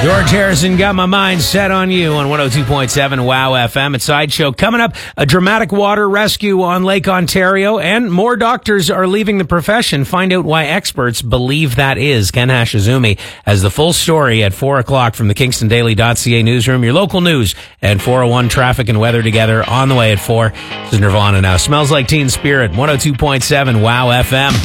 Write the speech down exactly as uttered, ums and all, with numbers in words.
George Harrison got my mind set on you on one oh two point seven WOW F M. At Sideshow. Coming up, a dramatic water rescue on Lake Ontario, and more doctors are leaving the profession. Find out why experts believe that is. Ken Hashizumi has the full story at four o'clock from the Kingston Daily dot C A newsroom. Your local news and four oh one traffic and weather together on the way at four. This is Nirvana now. Smells Like Teen Spirit, one oh two point seven WOW F M.